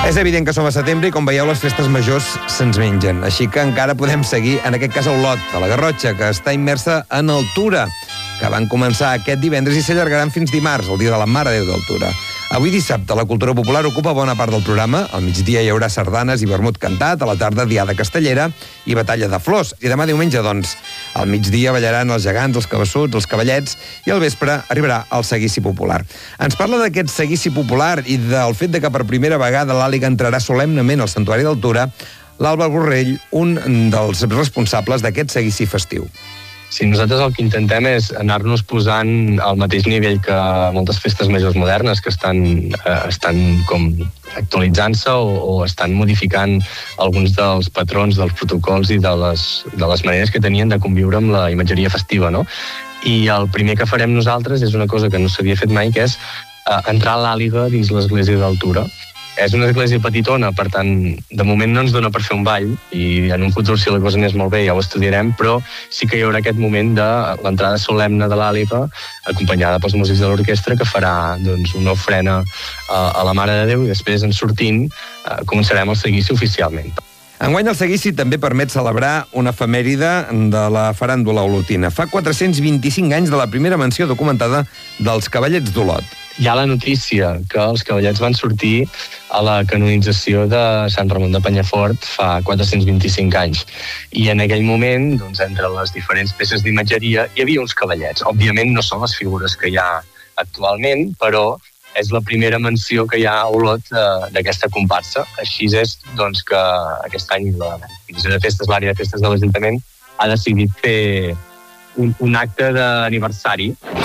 És evident que som a setembre i, com veieu, les festes majors se'ns mengen. Així que encara podem seguir, en aquest cas, a Olot, a la Garrotxa, que està immersa en Altura, que van començar aquest divendres i s'allargaran fins dimarts, el dia de la Mare de Déu d'Altura. Avui dissabte la cultura popular ocupa bona part del programa. Al migdia hi haurà sardanes i vermut cantat, a la tarda diada castellera i batalla de flors. I demà diumenge, doncs, al migdia ballaran els gegants, els cabassuts, els cavallets, i al vespre arribarà el seguici popular. Ens parla d'aquest seguici popular i del fet de que per primera vegada l'Àliga entrarà solemnement al Santuari d'Altura, l'Alba Borrell, un dels responsables d'aquest seguici festiu. Sí, nosaltres el que intentem és anar-nos posant al mateix nivell que moltes festes majors modernes que estan com actualitzant-se o estan modificant alguns dels patrons, dels protocols i de les maneres que tenien de conviure amb la imatgeria festiva, no? I el primer que farem nosaltres és una cosa que no s'havia fet mai, que és entrar a l'Àliga dins l'església d'Altura. És una església petitona, per tant, de moment no ens dona per fer un ball, i en un futur, si la cosa anés molt bé, ja ho estudiarem, però sí que hi haurà aquest moment de l'entrada solemne de l'Àliga, acompanyada pels músics de l'orquestra, que farà una ofrena a la Mare de Déu, i després, en sortint, començarem el seguici oficialment. Enguany el seguici també permet celebrar una efemèride de la faràndula olotina. Fa 425 anys de la primera menció documentada dels Cavallets d'Olot. Hi ha la notícia que els Cavallets van sortir a la canonització de Sant Ramon de Penyafort fa 425 anys. I en aquell moment, entre les diferents peces d'imatgeria, hi havia uns cavallets. Òbviament no són les figures que hi ha actualment, però és la primera menció que hi ha a Olot d'aquesta comparsa. Així és que aquest any la Divisió de Festes, l'àrea de festes de l'Ajuntament, ha decidit fer un acte d'aniversari